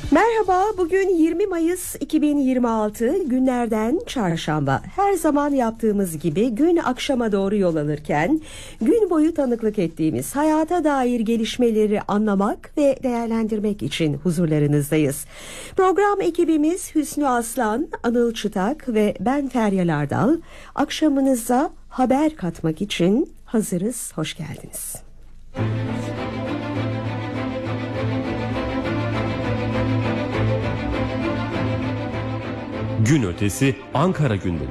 Merhaba, bugün 20 Mayıs 2026, günlerden çarşamba. Her zaman yaptığımız gibi gün akşama doğru yol alırken gün boyu tanıklık ettiğimiz hayata dair gelişmeleri anlamak ve değerlendirmek için huzurlarınızdayız. Program ekibimiz Hüsnü Aslan, Anıl Çıtak ve ben Feryal Ardal. Akşamınıza haber katmak için hazırız. Hoş geldiniz. Gün ötesi Ankara gündemi.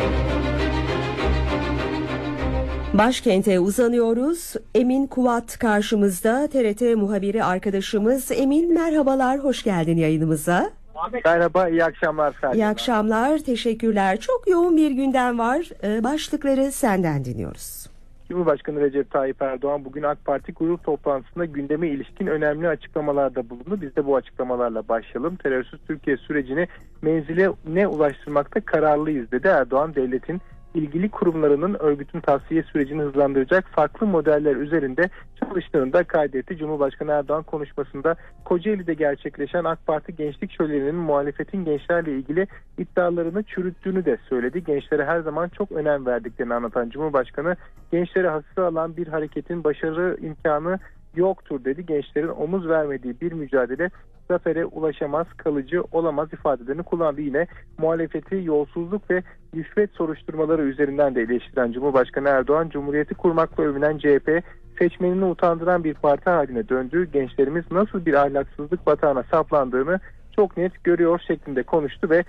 Başkente uzanıyoruz. Emin Kuvat karşımızda, TRT muhabiri arkadaşımız. Emin, merhabalar, hoş geldin yayınımıza. Merhaba, iyi akşamlar. İyi akşamlar, teşekkürler. Çok yoğun bir gündem var. Başlıkları senden dinliyoruz. Cumhurbaşkanı Recep Tayyip Erdoğan bugün AK Parti grup toplantısında gündeme ilişkin önemli açıklamalarda bulundu. Biz de bu açıklamalarla başlayalım. Terörsüz Türkiye sürecini menziline ulaştırmakta kararlıyız dedi. Erdoğan, devletin ilgili kurumlarının örgütün tavsiye sürecini hızlandıracak farklı modeller üzerinde çalıştığını da kaydetti. Cumhurbaşkanı Erdoğan konuşmasında Kocaeli'de gerçekleşen AK Parti Gençlik Şöleni'nin muhalefetin gençlerle ilgili iddialarını çürüttüğünü de söyledi. Gençlere her zaman çok önem verdiklerini anlatan Cumhurbaşkanı, gençlere hafife alan bir hareketin başarı imkanı yoktur dedi. Gençlerin omuz vermediği bir mücadele zafere ulaşamaz, kalıcı olamaz ifadelerini kullandı. Yine muhalefeti yolsuzluk ve rüşvet soruşturmaları üzerinden de eleştiren Cumhurbaşkanı Erdoğan, Cumhuriyeti kurmakla övünen CHP seçmenini utandıran bir parti haline döndü. Gençlerimiz nasıl bir ahlaksızlık batağına saplandığını çok net görüyor şeklinde konuştu ve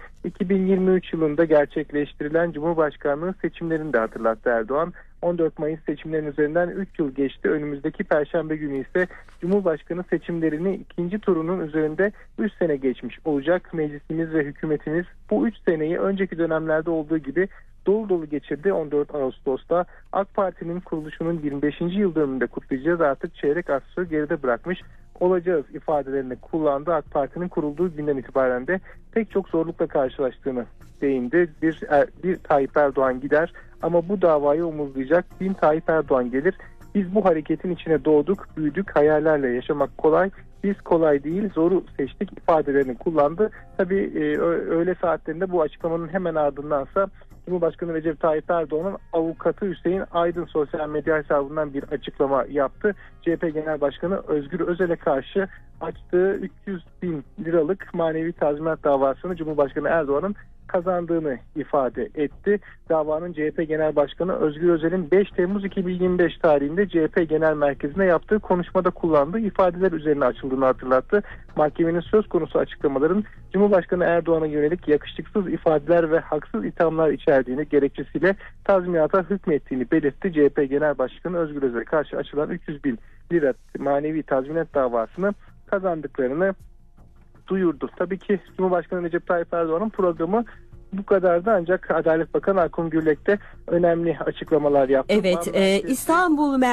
2023 yılında gerçekleştirilen Cumhurbaşkanlığı seçimlerini de hatırlattı Erdoğan. 14 Mayıs seçimlerinin üzerinden 3 yıl geçti. Önümüzdeki Perşembe günü ise Cumhurbaşkanı seçimlerini ikinci turunun üzerinde 3 sene geçmiş olacak. Meclisimiz ve hükümetimiz bu 3 seneyi önceki dönemlerde olduğu gibi dolu dolu geçirdi. 14 Ağustos'ta AK Parti'nin kuruluşunun 25. yıl dönümünde kutlayacağız. Artık çeyrek asrı geride bırakmış olacağız ifadelerini kullandı. AK Parti'nin kurulduğu günden itibaren de pek çok zorlukla karşılaştığını değindi. Bir Tayyip Erdoğan gider ama bu davayı omuzlayacak 1000 Tayyip Erdoğan gelir. Biz bu hareketin içine doğduk, büyüdük, hayallerle yaşamak kolay. Biz kolay değil, zoru seçtik ifadelerini kullandı. Tabii öğle saatlerinde bu açıklamanın hemen ardındansa Cumhurbaşkanı Recep Tayyip Erdoğan'ın avukatı Hüseyin Aydın sosyal medya hesabından bir açıklama yaptı. CHP Genel Başkanı Özgür Özel'e karşı açtığı 300 bin liralık manevi tazminat davasını Cumhurbaşkanı Erdoğan'ın kazandığını ifade etti. Davanın CHP Genel Başkanı Özgür Özel'in 5 Temmuz 2025 tarihinde CHP Genel Merkezi'nde yaptığı konuşmada kullandığı ifadeler üzerine açıldığını hatırlattı. Mahkemenin söz konusu açıklamaların Cumhurbaşkanı Erdoğan'a yönelik yakışıksız ifadeler ve haksız ithamlar içerdiğini gerekçesiyle tazminata hükmettiğini belirtti. CHP Genel Başkanı Özgür Özel'e karşı açılan 300 bin lira manevi tazminat davasını kazandıklarını duyurdu. Tabii ki Cumhurbaşkanı Recep Tayyip Erdoğan'ın programı bu kadardı, ancak Adalet Bakanı Akın Gürlek de önemli açıklamalar yaptı. Evet, İstanbul